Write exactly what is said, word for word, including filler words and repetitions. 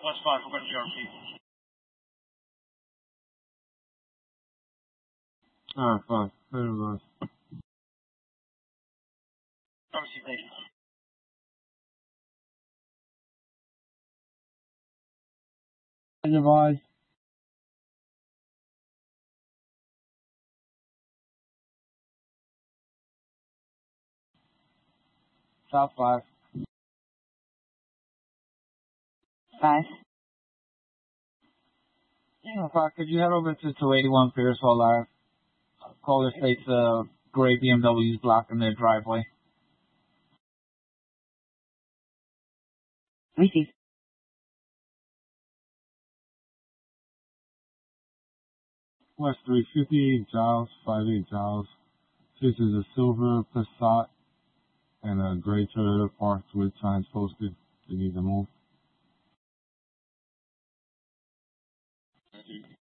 That's fine, we've got G R P. Alright, fine. Very nice. Obviously, they... Advise. South five. Five. Yeah, fuck, could you head over to two eighty-one Pearsall Live? Caller states uh, gray B M W's blocking their driveway. Receive. West three fifty, Giles, five eight Giles. This is a silver Passat and a gray Toyota parked with signs posted. They need to move.